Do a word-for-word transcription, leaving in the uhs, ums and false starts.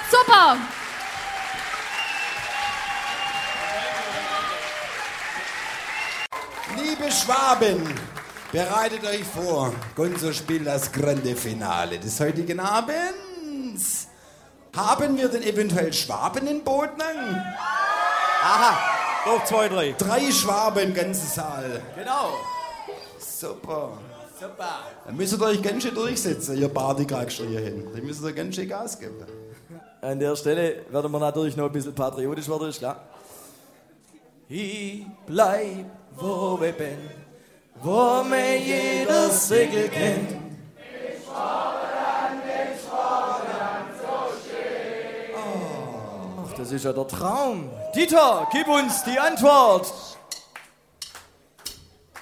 Super! Liebe Schwaben, bereitet euch vor. Gonzo spielt das grande Finale des heutigen Abends. Haben wir denn eventuell Schwaben in Bodnang? Aha, doch zwei, drei. Drei Schwaben im ganzen Saal. Genau. Super. Super. Dann müsst ihr euch ganz schön durchsetzen, ihr Partykragscher hier hin. Dann müsst ihr ganz schön Gas geben. An der Stelle werden wir natürlich noch ein bisschen patriotisch werden, ist klar. Ich bleib, wo wir bin, wo mir jeder Segel kennt. Ich Schwabenland, ich Schwabenland, so schön. Ach, das ist ja der Traum. Dieter, gib uns die Antwort.